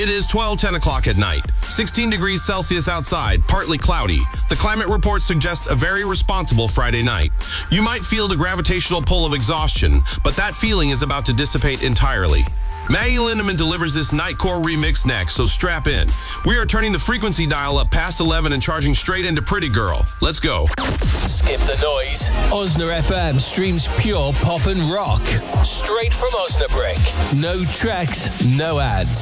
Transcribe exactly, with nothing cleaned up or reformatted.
It is twelve ten o'clock at night. sixteen degrees Celsius outside, partly cloudy. The climate report suggests a very responsible Friday night. You might feel the gravitational pull of exhaustion, but that feeling is about to dissipate entirely. Maggie Lindemann delivers this Nightcore remix next, so strap in. We are turning the frequency dial up past eleven and charging straight into Pretty Girl. Let's go. Skip the noise. Osna F M streams pure pop and rock. Straight from Osnabrück. No tracks, no ads.